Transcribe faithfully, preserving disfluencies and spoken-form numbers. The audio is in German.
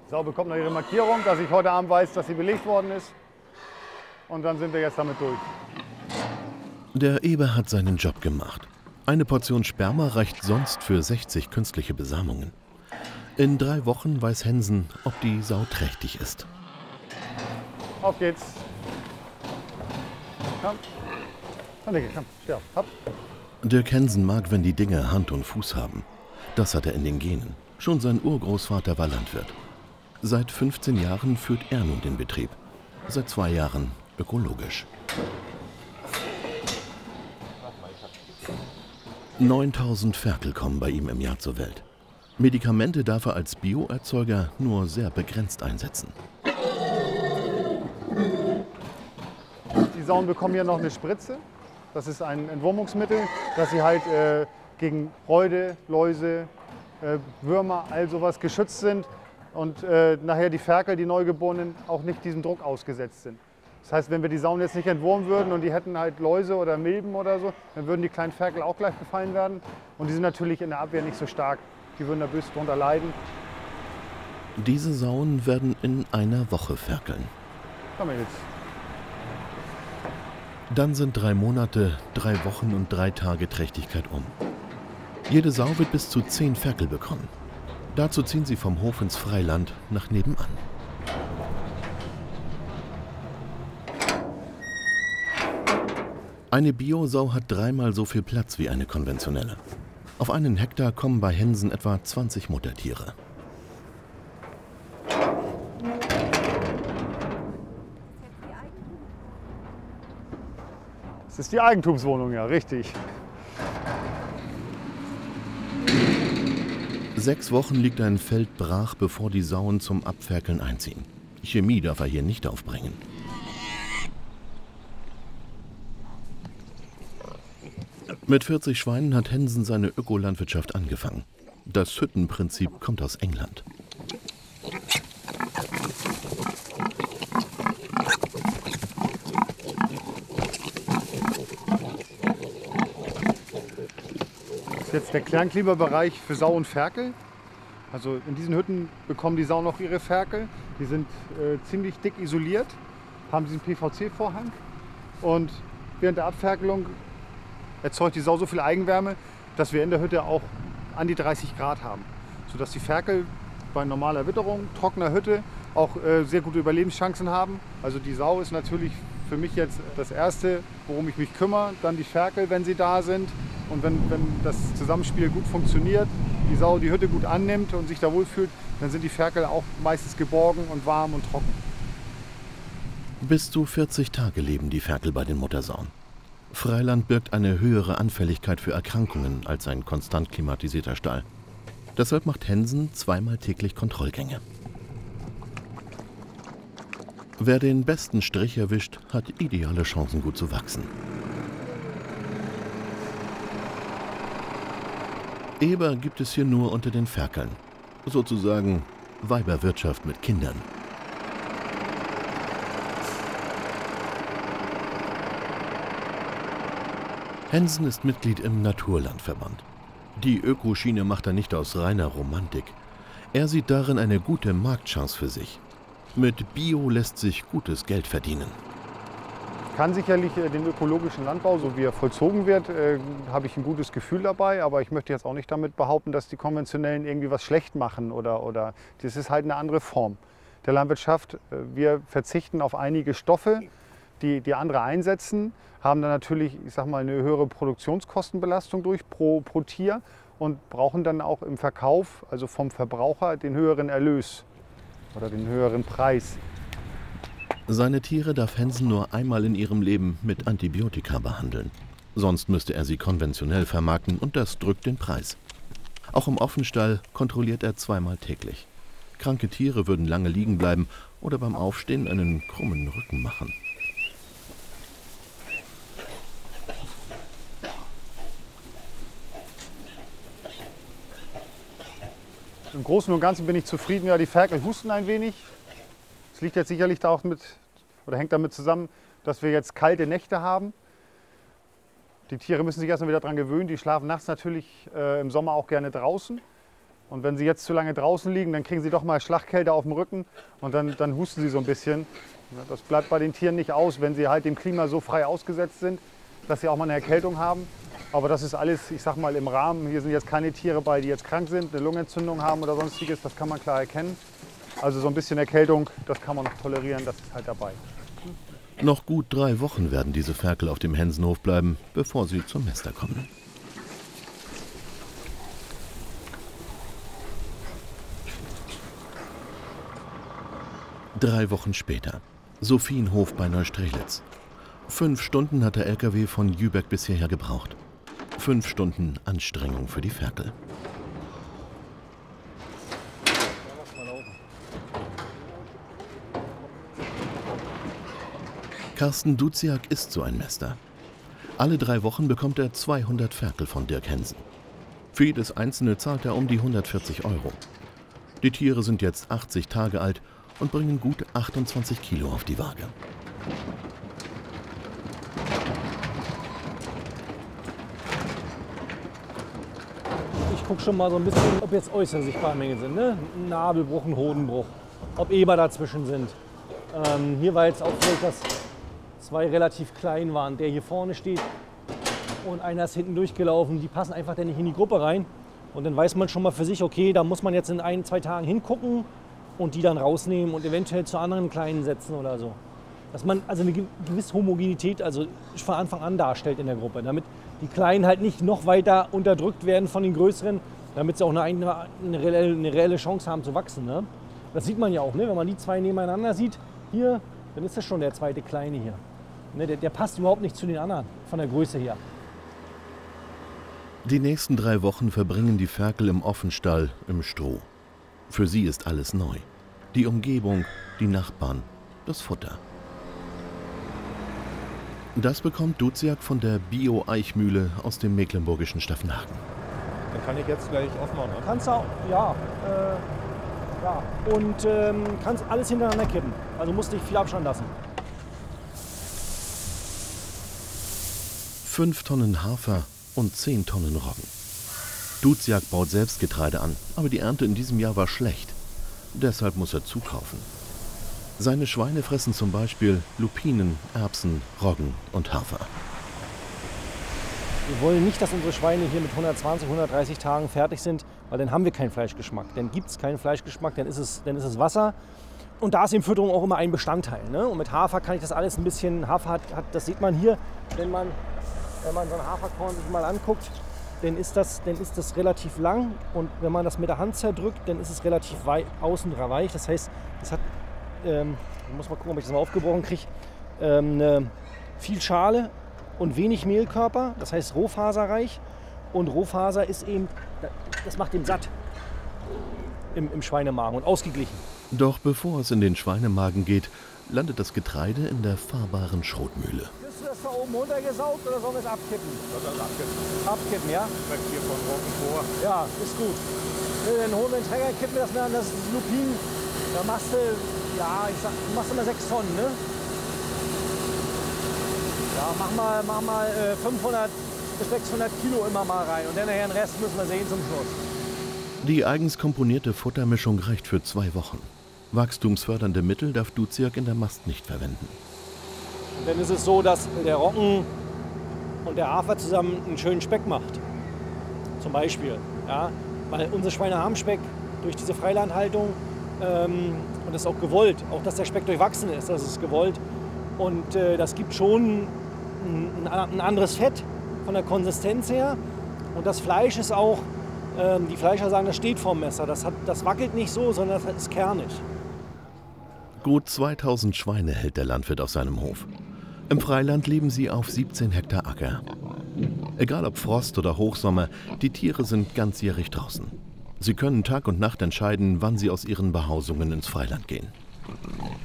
Die Sau bekommt noch ihre Markierung, dass ich heute Abend weiß, dass sie belegt worden ist. Und dann sind wir jetzt damit durch. Der Eber hat seinen Job gemacht. Eine Portion Sperma reicht sonst für sechzig künstliche Besamungen. In drei Wochen weiß Hensen, ob die Sau trächtig ist. Auf geht's. Komm. Komm, Dicke, komm. Steh auf. Hopp. Dirk Hensen mag, wenn die Dinge Hand und Fuß haben. Das hat er in den Genen. Schon sein Urgroßvater war Landwirt. Seit fünfzehn Jahren führt er nun den Betrieb. Seit zwei Jahren ökologisch. neuntausend Ferkel kommen bei ihm im Jahr zur Welt. Medikamente darf er als Bioerzeuger nur sehr begrenzt einsetzen. Die Sauen bekommen hier noch eine Spritze. Das ist ein Entwurmungsmittel, dass sie halt äh, gegen Räude, Läuse, äh, Würmer, all sowas geschützt sind und äh, nachher die Ferkel, die Neugeborenen, auch nicht diesem Druck ausgesetzt sind. Das heißt, wenn wir die Sauen jetzt nicht entwurmen würden und die hätten halt Läuse oder Milben oder so, dann würden die kleinen Ferkel auch gleich befallen werden. Und die sind natürlich in der Abwehr nicht so stark. Die würden da böse drunter leiden. Diese Sauen werden in einer Woche ferkeln. Komm mal jetzt. Dann sind drei Monate, drei Wochen und drei Tage Trächtigkeit um. Jede Sau wird bis zu zehn Ferkel bekommen. Dazu ziehen sie vom Hof ins Freiland nach nebenan. Eine Biosau hat dreimal so viel Platz wie eine konventionelle. Auf einen Hektar kommen bei Hensen etwa zwanzig Muttertiere. Das ist die Eigentumswohnung, ja, richtig. Sechs Wochen liegt ein Feld brach, bevor die Sauen zum Abferkeln einziehen. Chemie darf er hier nicht aufbringen. Mit vierzig Schweinen hat Hensen seine Ökolandwirtschaft angefangen. Das Hüttenprinzip kommt aus England. Das ist jetzt der Kleinkleberbereich für Sau und Ferkel. Also in diesen Hütten bekommen die Sauen noch ihre Ferkel. Die sind äh, ziemlich dick isoliert, haben diesen P V C-Vorhang. Und während der Abferkelung erzeugt die Sau so viel Eigenwärme, dass wir in der Hütte auch an die dreißig Grad haben. Sodass die Ferkel bei normaler Witterung, trockener Hütte auch äh, sehr gute Überlebenschancen haben. Also die Sau ist natürlich für mich jetzt das Erste, worum ich mich kümmere. Dann die Ferkel, wenn sie da sind. Und wenn, wenn das Zusammenspiel gut funktioniert, die Sau die Hütte gut annimmt und sich da wohlfühlt, dann sind die Ferkel auch meistens geborgen und warm und trocken. Bis zu vierzig Tage leben die Ferkel bei den Muttersauen. Freiland birgt eine höhere Anfälligkeit für Erkrankungen als ein konstant klimatisierter Stall. Deshalb macht Hensen zweimal täglich Kontrollgänge. Wer den besten Strich erwischt, hat ideale Chancen, gut zu wachsen. Eber gibt es hier nur unter den Ferkeln. Sozusagen Weiberwirtschaft mit Kindern. Hensen ist Mitglied im Naturlandverband. Die Ökoschiene macht er nicht aus reiner Romantik. Er sieht darin eine gute Marktchance für sich. Mit Bio lässt sich gutes Geld verdienen. Ich kann sicherlich den ökologischen Landbau, so wie er vollzogen wird, äh, habe ich ein gutes Gefühl dabei. Aber ich möchte jetzt auch nicht damit behaupten, dass die konventionellen irgendwie was schlecht machen. Oder, oder das ist halt eine andere Form der Landwirtschaft. Wir verzichten auf einige Stoffe, die, die andere einsetzen, haben dann natürlich, ich sag mal, eine höhere Produktionskostenbelastung durch pro, pro Tier und brauchen dann auch im Verkauf, also vom Verbraucher, den höheren Erlös oder den höheren Preis. Seine Tiere darf Hensen nur einmal in ihrem Leben mit Antibiotika behandeln. Sonst müsste er sie konventionell vermarkten und das drückt den Preis. Auch im Offenstall kontrolliert er zweimal täglich. Kranke Tiere würden lange liegen bleiben oder beim Aufstehen einen krummen Rücken machen. Im Großen und Ganzen bin ich zufrieden. Ja, die Ferkel husten ein wenig. Das liegt jetzt sicherlich da auch mit, oder hängt damit zusammen, dass wir jetzt kalte Nächte haben. Die Tiere müssen sich erstmal wieder daran gewöhnen. Die schlafen nachts natürlich äh, im Sommer auch gerne draußen. Und wenn sie jetzt zu lange draußen liegen, dann kriegen sie doch mal Schlagkälte auf dem Rücken und dann, dann husten sie so ein bisschen. Das bleibt bei den Tieren nicht aus, wenn sie halt dem Klima so frei ausgesetzt sind, dass sie auch mal eine Erkältung haben. Aber das ist alles, ich sag mal, im Rahmen. Hier sind jetzt keine Tiere bei, die jetzt krank sind, eine Lungenentzündung haben oder sonstiges. Das kann man klar erkennen. Also so ein bisschen Erkältung, das kann man noch tolerieren, das ist halt dabei. Noch gut drei Wochen werden diese Ferkel auf dem Hänsenhof bleiben, bevor sie zum Nester kommen. Drei Wochen später. Sophienhof bei Neustrelitz. Fünf Stunden hat der L K W von Jübeck bis hierher gebraucht. Fünf Stunden Anstrengung für die Ferkel. Carsten Duziak ist so ein Nester. Alle drei Wochen bekommt er zweihundert Ferkel von Dirk Hensen. Für jedes einzelne zahlt er um die hundertvierzig Euro. Die Tiere sind jetzt achtzig Tage alt und bringen gut achtundzwanzig Kilo auf die Waage. Ich gucke schon mal so ein bisschen, ob jetzt äußere Sichtbarmenge sind. Ne? Ein Nabelbruch, ein Hodenbruch, ob Eber dazwischen sind. Ähm, hier war jetzt auffällig, dass zwei relativ klein waren. Der hier vorne steht und einer ist hinten durchgelaufen. Die passen einfach dann nicht in die Gruppe rein. Und dann weiß man schon mal für sich, okay, da muss man jetzt in ein, zwei Tagen hingucken und die dann rausnehmen und eventuell zu anderen Kleinen setzen oder so. Dass man also eine gewisse Homogenität also von Anfang an darstellt in der Gruppe, damit die Kleinen halt nicht noch weiter unterdrückt werden von den Größeren, damit sie auch eine, eine, eine, reelle, eine reelle Chance haben zu wachsen. Ne? Das sieht man ja auch, ne? Wenn man die zwei nebeneinander sieht, hier, dann ist das schon der zweite Kleine hier. Ne? Der, der passt überhaupt nicht zu den anderen, von der Größe her. Die nächsten drei Wochen verbringen die Ferkel im Offenstall im Stroh. Für sie ist alles neu. Die Umgebung, die Nachbarn, das Futter. Das bekommt Duziak von der Bio-Eichmühle aus dem mecklenburgischen Staffenhagen. Dann kann ich jetzt gleich aufmachen. Ne? Kannst du auch, ja. Äh, ja. Und ähm, kannst alles hintereinander kippen. Also musst nicht viel Abstand lassen. Fünf Tonnen Hafer und zehn Tonnen Roggen. Duziak baut selbst Getreide an, aber die Ernte in diesem Jahr war schlecht. Deshalb muss er zukaufen. Seine Schweine fressen zum Beispiel Lupinen, Erbsen, Roggen und Hafer. Wir wollen nicht, dass unsere Schweine hier mit hundertzwanzig, hundertdreißig Tagen fertig sind, weil dann haben wir keinen Fleischgeschmack. Dann gibt es keinen Fleischgeschmack, dann ist, es, dann ist es Wasser. Und da ist die Fütterung auch immer ein Bestandteil. Ne? Und mit Hafer kann ich das alles ein bisschen, Hafer hat, hat das sieht man hier, wenn man, wenn man so ein Haferkorn sich mal anguckt, dann ist, das, dann ist das relativ lang. Und wenn man das mit der Hand zerdrückt, dann ist es relativ wei außen weich. Das heißt, das hat, ähm, ich muss mal gucken, ob ich das mal aufgebrochen kriege, ähm, eine, viel Schale und wenig Mehlkörper, das heißt rohfaserreich. Und Rohfaser ist eben, das macht den satt im, im Schweinemagen und ausgeglichen. Doch bevor es in den Schweinemagen geht, landet das Getreide in der fahrbaren Schrotmühle. Hast du das da oben runtergesaugt oder sollen wir es abkippen? Das ist abkippen. Abkippen, ja? Direkt hier von Roggen vor. Ja, ist gut. Dann holen wir den Träger, kippen wir das mal an das Lupin. Da machst du, ja, ich sag, du machst immer sechs Tonnen, ne? Ja, mach mal, mach mal äh, fünfhundert bis sechshundert Kilo immer mal rein. Und dann nachher den Rest müssen wir sehen zum Schluss. Die eigens komponierte Futtermischung reicht für zwei Wochen. Wachstumsfördernde Mittel darf Duziak in der Mast nicht verwenden. Und dann ist es so, dass der Roggen und der Hafer zusammen einen schönen Speck macht. Zum Beispiel. Ja? Weil unsere Schweine haben Speck durch diese Freilandhaltung. Ähm, und das ist auch gewollt. Auch dass der Speck durchwachsen ist, das ist gewollt. Und äh, das gibt schon ein, ein anderes Fett von der Konsistenz her. Und das Fleisch ist auch, ähm, die Fleischer sagen, das steht vorm Messer. Das, hat, das wackelt nicht so, sondern das ist kernig. Gut zweitausend Schweine hält der Landwirt auf seinem Hof. Im Freiland leben sie auf siebzehn Hektar Acker. Egal ob Frost oder Hochsommer, die Tiere sind ganzjährig draußen. Sie können Tag und Nacht entscheiden, wann sie aus ihren Behausungen ins Freiland gehen.